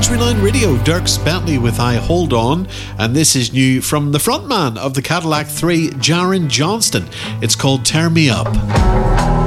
Country Line Radio, Dierks Bentley with I Hold On, and this is new from the frontman of the Cadillac 3, Jaron Johnston. It's called Tear Me Up.